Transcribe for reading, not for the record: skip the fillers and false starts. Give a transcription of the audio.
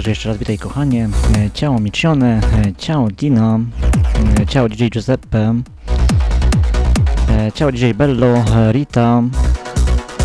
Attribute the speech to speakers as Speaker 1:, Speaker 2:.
Speaker 1: także jeszcze raz witaj kochanie. Ciao Miccione, ciao Dina, ciao DJ Giuseppe, ciao DJ Bello, Rita,